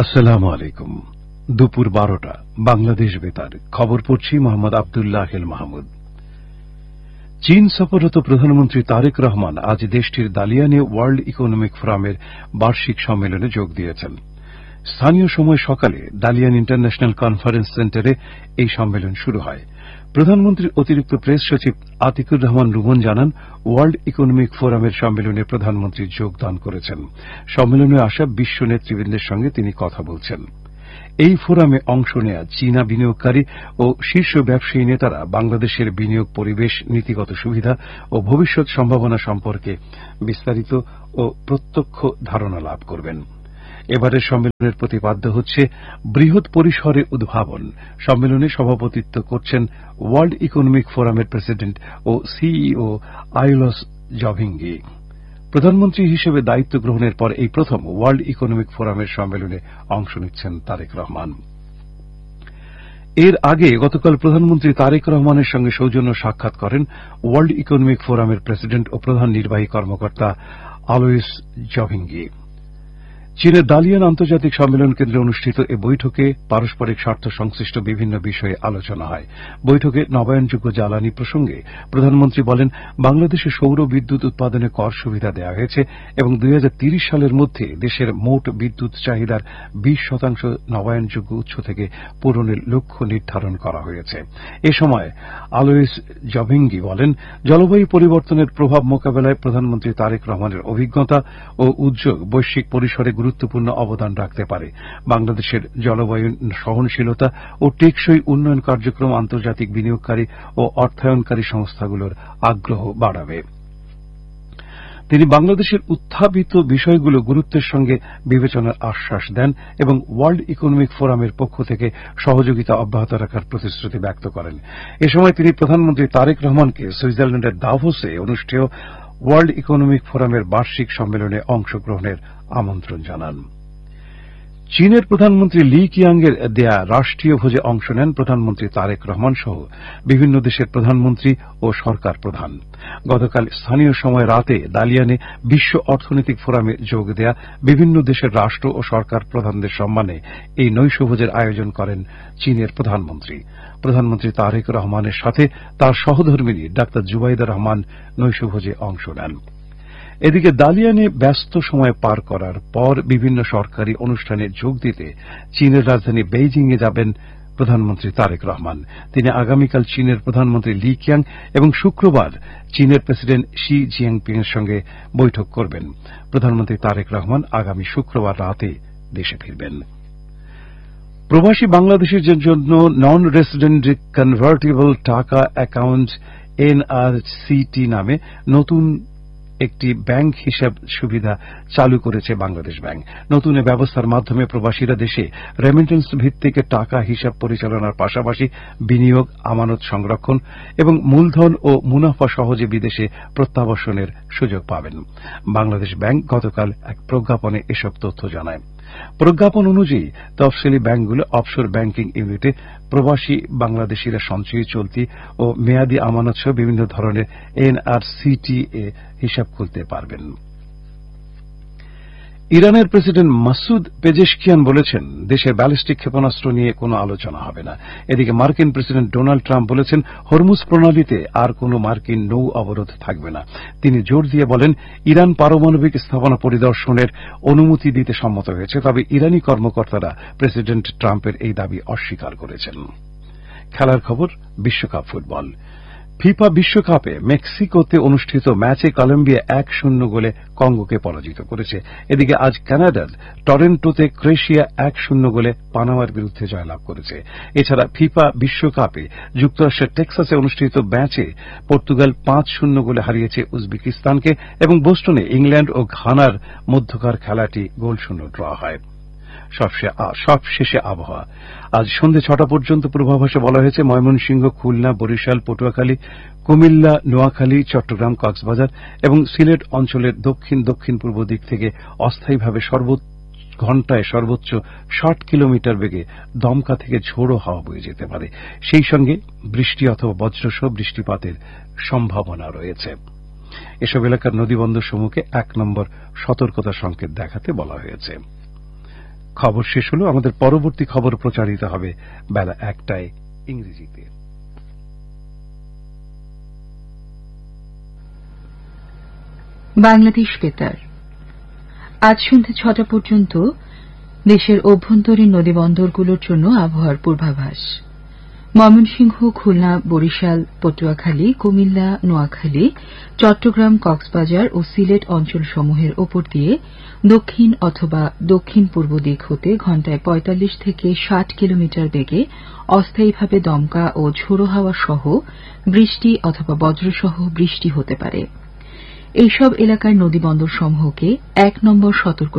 আসসালামু আলাইকুম। দুপুর 12টা বাংলাদেশ বেতার খবর পড়ছি মোহাম্মদ আব্দুল্লাহ হেল মাহমুদ। চীন সফররত প্রধানমন্ত্রী তারেক রহমান আজ দেশটির দালিয়ানে ওয়ার্ল্ড ইকোনমিক ফোরামের বার্ষিক সম্মেলনে যোগ দিয়েছেন। স্থানীয় সময় সকালে দালিয়ান ইন্টারন্যাশনাল কনফারেন্স সেন্টারে এই সম্মেলন শুরু হয়। প্রধানমন্ত্রীর অতিরিক্ত প্রেস সচিব আতিকুর রহমান রুমন জানান, ওয়ার্ল্ড ইকোনমিক ফোরামের সম্মেলনে প্রধানমন্ত্রী যোগদান করেছেন। সম্মেলনে আসা বিশ্ব নেতৃবৃন্দের সঙ্গে তিনি কথা বলছেন। এই ফোরামে অংশ নেয়া চীনা বিনিয়োগকারী ও শীর্ষ ব্যবসায়ী নেতারা বাংলাদেশের বিনিয়োগ পরিবেশ, নীতিগত সুবিধা ও ভবিষ্যৎ সম্ভাবনা সম্পর্কে বিস্তারিত ও প্রত্যক্ষ ধারণা লাভ করবেন। এবারের সম্মেলনের প্রতিপাদ্য হচ্ছে বৃহৎ পরিসরে উদ্ভাবন। সম্মেলনে সভাপতিত্ব করছেন ওয়ার্ল্ড ইকোনমিক ফোরামের প্রেসিডেন্ট ও সিইও আইলস জভিঙ্গি। প্রধানমন্ত্রী হিসেবে দায়িত্ব গ্রহণের পর এই প্রথম ওয়ার্ল্ড ইকোনমিক ফোরামের সম্মেলনে অংশ নিচ্ছেন তারেক রহমান। এর আগে গতকাল প্রধানমন্ত্রী তারেক রহমানের সঙ্গে সৌজন্য সাক্ষাৎ করেন ওয়ার্ল্ড ইকোনমিক ফোরামের প্রেসিডেন্ট ও প্রধান নির্বাহী কর্মকর্তা আলোয়স জভিঙ্গি। চীনের দালিয়ান আন্তর্জাতিক সম্মেলন কেন্দ্রে অনুষ্ঠিত এ বৈঠকে পারস্পরিক স্বার্থ সংশ্লিষ্ট বিভিন্ন বিষয়ে আলোচনা হয়। বৈঠকে নবায়নযোগ্য জ্বালানি প্রসঙ্গে প্রধানমন্ত্রী বলেন, বাংলাদেশে সৌর বিদ্যুৎ উৎপাদনে কর সুবিধা দেওয়া হয়েছে এবং 2030 সালের মধ্যে দেশের মোট বিদ্যুৎ চাহিদার 20% নবায়নযোগ্য উৎস থেকে পূরণের লক্ষ্য নির্ধারণ করা হয়েছে। এ সময় আলোয়স জভিঙ্গি বলেন, জলবায়ু পরিবর্তনের প্রভাব মোকাবেলায় প্রধানমন্ত্রী তারেক রহমানের অভিজ্ঞতা ও উদ্যোগ বৈশ্বিক পরিসরে গুরুত্বপূর্ণ অবদান রাখতে পারে। বাংলাদেশের জলবায়ু সহনশীলতা ও টেকসই উন্নয়ন কার্যক্রম আন্তর্জাতিক বিনিয়োগকারী ও অর্থায়নকারী সংস্থাগুলোর আগ্রহ বাড়াবে। তিনি বাংলাদেশের উত্থাপিত বিষয়গুলো গুরুত্বের সঙ্গে বিবেচনার আশ্বাস দেন এবং ওয়ার্ল্ড ইকোনমিক ফোরামের পক্ষ থেকে সহযোগিতা অব্যাহত রাখার প্রতিশ্রুতি ব্যক্ত করেন। এ সময় তিনি প্রধানমন্ত্রী তারেক রহমানকে সুইজারল্যান্ডের দাভোসে অনুষ্ঠেয় ওয়ার্ল্ড ইকোনমিক ফোরামের বার্ষিক সম্মেলনে অংশগ্রহণের আমন্ত্রণ জানান। চীনের প্রধানমন্ত্রী লি কিয়াংয়ের দেয়া রাষ্ট্রীয় ভোজে অংশ নেন প্রধানমন্ত্রী তারেক রহমান সহ বিভিন্ন দেশের প্রধানমন্ত্রী ও সরকার প্রধান। গতকাল স্থানীয় সময় রাতে দালিয়ানে বিশ্ব অর্থনৈতিক ফোরামে যোগ দেয়া বিভিন্ন দেশের রাষ্ট্র ও সরকার প্রধানদের সম্মানে এই নৈশভোজের আয়োজন করেন চীনের প্রধানমন্ত্রী। প্রধানমন্ত্রী তারেক রহমানের সাথে তার সহধর্মিণী ডাক্তার জুবাইদা রহমান নৈশভোজে অংশ নেন। এদিকে দালিয়ানে ব্যস্ত সময় পার করার পর বিভিন্ন সরকারি অনুষ্ঠানে যোগ দিতে চীনের রাজধানী বেইজিংয়ে যাবেন প্রধানমন্ত্রী তারেক রহমান। তিনি আগামীকাল চীনের প্রধানমন্ত্রী লি কিয়াং এবং শুক্রবার চীনের প্রেসিডেন্ট শি জিনপিং এর সঙ্গে বৈঠক করবেন। প্রধানমন্ত্রী তারেক রহমান আগামী শুক্রবার রাতে দেশে ফিরবেন। প্রবাসী বাংলাদেশিদের জন্য নন রেসিডেন্ট কনভার্টেবল টাকা অ্যাকাউন্ট এনআরসিটি নামে নতুন একটি ব্যাংক হিসাব সুবিধা চালু করেছে বাংলাদেশ ব্যাংক। নতুন এ ব্যবস্থার মাধ্যমে প্রবাসীরা দেশে রেমিটেন্স ভিত্তিক টাকা হিসাব পরিচালনার পাশাপাশি বিনিয়োগ, আমানত সংরক্ষণ এবং মূলধন ও মুনাফা সহজে বিদেশে প্রত্যাবর্ষণের সুযোগ পাবেন। বাংলাদেশ ব্যাংক গতকাল এক প্রজ্ঞাপনে এসব তথ্য জানায়। প্রজ্ঞাপন অনুযায়ী তফসিলি ব্যাংকগুলো অফশোর ব্যাংকিং ইউনিটে প্রবাসী বাংলাদেশিরা সঞ্চয়ী, চলতি ও মেয়াদী আমানত সহ বিভিন্ন ধরনের এনআরসিটি এ হিসাব খুলতে পারবেন। ইরানের প্রেসিডেন্ট মাসুদ পেজেশকিয়ান বলেছেন, দেশের ব্যালিস্টিক ক্ষেপণাস্ত্র নিয়ে কোনো আলোচনা হবে না। এদিকে মার্কিন প্রেসিডেন্ট ডোনাল্ড ট্রাম্প বলেছেন, হরমুজ প্রণালীতে আর কোনো মার্কিন নৌ অবরোধ থাকবে না। তিনি জোর দিয়ে বলেন, ইরান পারমাণবিক স্থাপনা পরিদর্শনের অনুমতি দিতে সম্মত হয়েছে, তবে ইরানি কর্মকর্তারা প্রেসিডেন্ট ট্রাম্পের এই দাবি অস্বীকার করেছেন। খেলার খবর, বিশ্বকাপ ফুটবল। ফিফা বিশ্বকাপে মেক্সিকোতে অনুষ্ঠিত ম্যাচে কলম্বিয়া 1-0 গোলে কঙ্গোকে পরাজিত করেছে। এদিকে আজ কানাডার টরন্টোতে ক্রোয়েশিয়া 1-0 গোলে পানামার বিরুদ্ধে জয়লাভ করেছে। এছাড়া ফিফা বিশ্বকাপে যুক্তরাষ্ট্রের টেক্সাসে অনুষ্ঠিত ম্যাচে পর্তুগাল 5-0 গোলে হারিয়েছে উজবেকিস্তানকে এবং বোস্টনে ইংল্যান্ড ও ঘানার মধ্যকার খেলাটি গোলশূন্য ড্র হয়। সবশেষে আবহাওয়া। আজ সন্ধ্যে 6টা পর্যন্ত পূর্বাভাসে বলা হয়েছে, ময়মনসিংহ, খুলনা, বরিশাল, পটুয়াখালী, কুমিল্লা, নোয়াখালী, চট্টগ্রাম, কক্সবাজার এবং সিলেট অঞ্চলের দক্ষিণ দক্ষিণ পূর্ব দিক থেকে অস্থায়ীভাবে ঘণ্টায় সর্বোচ্চ 60 কিলোমিটার বেগে দমকা থেকে ঝোড়ো হাওয়া বয়ে যেতে পারে। সেই সঙ্গে বৃষ্টি অথবা বজ্রসহ বৃষ্টিপাতের সম্ভাবনা রয়েছে। এসব এলাকার নদীবন্দরসমূহকে 1 নম্বর সতর্কতা সংকেত দেখাতে বলা হয়েছে। খবর শেষ হল। আমাদের পরবর্তী খবর প্রচারিত হবে বেলা 1টায় ইংরেজিতে। বাংলাদেশ বেতার আজ সন্ধ্যা 6টা পর্যন্ত দেশের অভ্যন্তরীণ নদীবন্দরগুলোর জন্য আবহাওয়ার পূর্বাভাস। ময়মনসিংহ, খুলনা, বরিশাল, পটুয়াখালী, কুমিল্লা, নোয়াখালী, চট্টগ্রাম, কক্সবাজার ও সিলেট অঞ্চলসমূহের ওপর দিয়ে দক্ষিণ অথবা দক্ষিণ পূর্ব দিক হতে ঘণ্টায় ৪৫ থেকে ৬০ কিলোমিটার বেগে অস্থায়ীভাবে দমকা ও ঝোড়ো হাওয়া সহ বৃষ্টি অথবা বজ্রসহ বৃষ্টি হতে পারে। এইসব এলাকার নদীবন্দরসমূহকে ১ নম্বর সতর্ক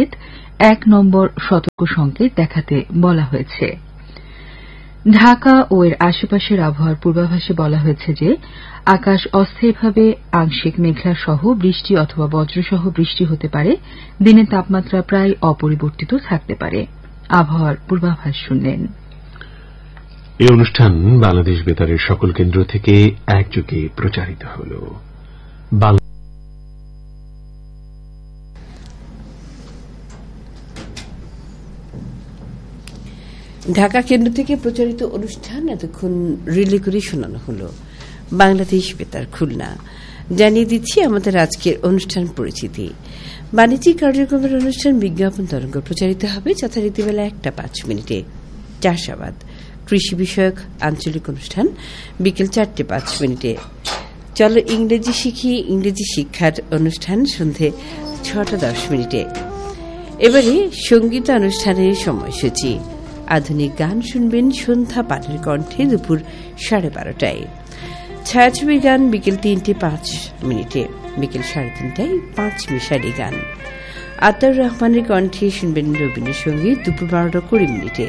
সংকেত দেখাতে বলা হয়েছে। ঢাকা ও এর আশেপাশের আবহাওয়ার পূর্বাভাসে বলা হয়েছে যে আকাশ অস্থায়ীভাবে আংশিক মেঘলা সহ বৃষ্টি অথবা বজ্রসহ বৃষ্টি হতে পারে। দিনের তাপমাত্রা প্রায় অপরিবর্তিত থাকতে পারে। আবহাওয়ার পূর্বাভাস শুনলেন। এই অনুষ্ঠান বাংলাদেশ বেতারের সকল কেন্দ্র থেকে একযোগে প্রচারিত হল। ঢাকা কেন্দ্র থেকে প্রচারিত অনুষ্ঠান এতক্ষণ রিলে করে শোনানো হল। বাংলাদেশ বেতার খুলনা। জানিয়ে দিচ্ছি আমাদের আজকের অনুষ্ঠান পরিচিতি। বাণিজ্যিক কার্যক্রমের অনুষ্ঠান বিজ্ঞাপন তরঙ্গ প্রচারিত হবে যথারীতি বেলা 1:05 চাষাবাদ। কৃষি বিষয়ক আঞ্চলিক অনুষ্ঠান বিকেল 4:05। চলো ইংরেজি শিখি, ইংরেজি শিক্ষার অনুষ্ঠান সন্ধে 6:10। এবারে সঙ্গীত অনুষ্ঠানের সময়সূচি। আধুনিক গান শুনবেন সন্ধ্যা পাঠের কণ্ঠে দুপুর 12:30টায়। ছায়াছবি গান বিকেল 3:05। বিকেল 3:30টায় 5 মিশালি গান। আতাউর রহমানের কণ্ঠে শুনবেন রবীন্দ্রসঙ্গীত দুপুর 12:20।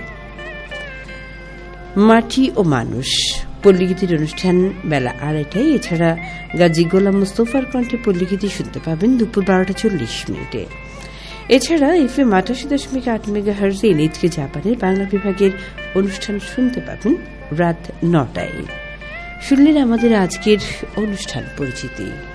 মাটি ও মানুষ পল্লীগীতির অনুষ্ঠান বেলা 2:30টায়। এছাড়া গাজী গোলাম মোস্তফার কণ্ঠে পল্লীগীতি শুনতে পাবেন দুপুর 12:40। এছাড়া FM 88.8 মেগাহার্টজে NHK জাপানের বাংলা বিভাগের অনুষ্ঠান শুনতে পাবেন রাত 9টায়। শুনলেন আমাদের আজকের অনুষ্ঠান পরিচিতি।